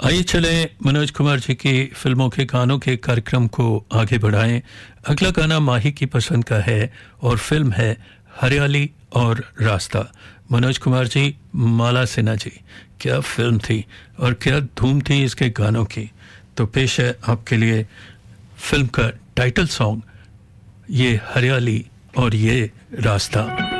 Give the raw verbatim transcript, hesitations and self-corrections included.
आइए चले मनोज कुमार जी की फिल्मों के गानों के कार्यक्रम को आगे बढ़ाएं। अगला गाना माही की पसंद का है और फिल्म है हरियाली और रास्ता। मनोज कुमार जी, माला सिन्हा जी, क्या फिल्म थी और क्या धूम थी इसके गानों की। तो पेश है आपके लिए फिल्म का टाइटल सॉन्ग, ये हरियाली और ये रास्ता।